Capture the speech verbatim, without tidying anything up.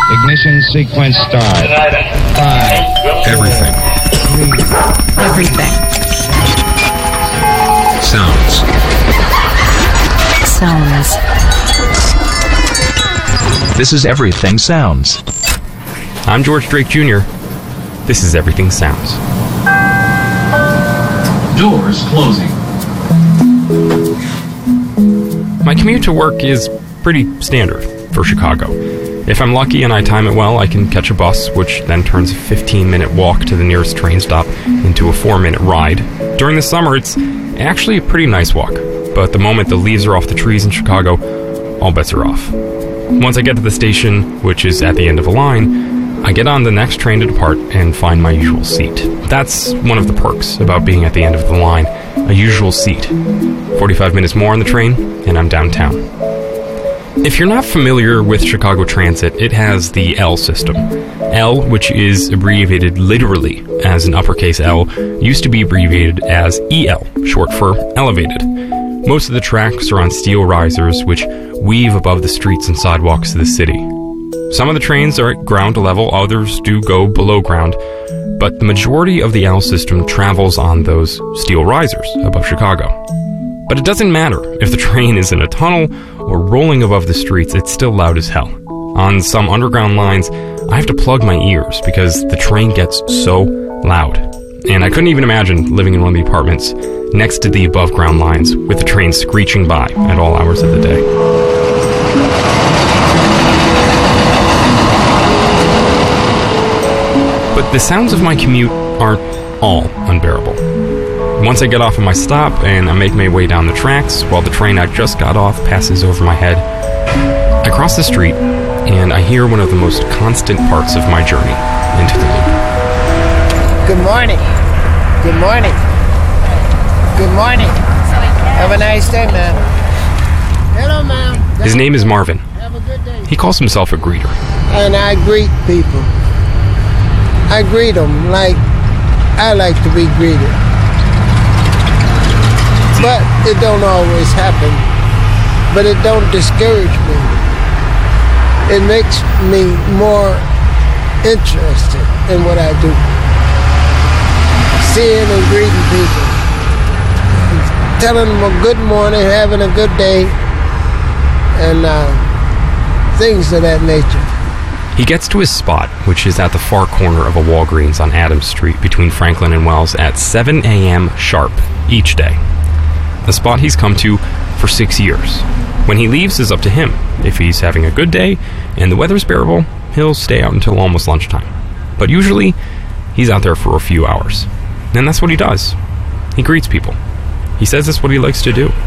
Ignition sequence start. Five. Everything. Three. Everything. Sounds. Sounds. This is Everything Sounds. I'm George Drake Junior This is Everything Sounds. Doors closing. My commute to work is pretty standard for Chicago. If I'm lucky and I time it well, I can catch a bus, which then turns a fifteen-minute walk to the nearest train stop into a four-minute ride. During the summer, it's actually a pretty nice walk, but the moment the leaves are off the trees in Chicago, all bets are off. Once I get to the station, which is at the end of a line, I get on the next train to depart and find my usual seat. That's one of the perks about being at the end of the line, a usual seat. forty-five minutes more on the train, and I'm downtown. If you're not familiar with Chicago Transit, it has the L system. L, which is abbreviated literally as an uppercase L, used to be abbreviated as E L, short for elevated. Most of the tracks are on steel risers, which weave above the streets and sidewalks of the city. Some of the trains are at ground level, others do go below ground, but the majority of the L system travels on those steel risers above Chicago. But it doesn't matter if the train is in a tunnel or rolling above the streets, it's still loud as hell. On some underground lines, I have to plug my ears because the train gets so loud. And I couldn't even imagine living in one of the apartments next to the above ground lines with the train screeching by at all hours of the day. But the sounds of my commute aren't all unbearable. Once I get off of my stop and I make my way down the tracks while the train I just got off passes over my head, I cross the street and I hear one of the most constant parts of my journey into the loop. Good morning. Good morning. Good morning. Have a nice day, ma'am. Hello, ma'am. His name is Marvin. Have a good day. He calls himself a greeter. And I greet people. I greet them like I like to be greeted. But it don't always happen. But it don't discourage me. It makes me more interested in what I do. Seeing and greeting people. Telling them a good morning, having a good day, and uh, things of that nature. He gets to his spot, which is at the far corner of a Walgreens on Adams Street between Franklin and Wells at seven a.m. sharp each day. A spot he's come to for six years. When he leaves is up to him. If he's having a good day and the weather's bearable, he'll stay out until almost lunchtime. But usually, he's out there for a few hours. And that's what he does. He greets people. He says that's what he likes to do.